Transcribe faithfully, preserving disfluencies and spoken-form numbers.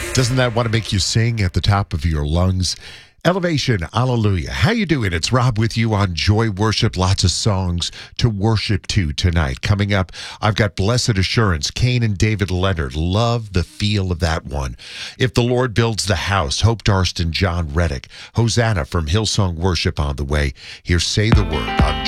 Doesn't that want to make you sing at the top of your lungs? Elevation, hallelujah. How you doing? It's Rob with you on Joy Worship. Lots of songs to worship to tonight. Coming up, I've got Blessed Assurance, Cain and David Leonard. Love the feel of that one. If the Lord Builds the House, Hope Darst and John Reddick. Hosanna from Hillsong Worship on the way. Here's Say the Word.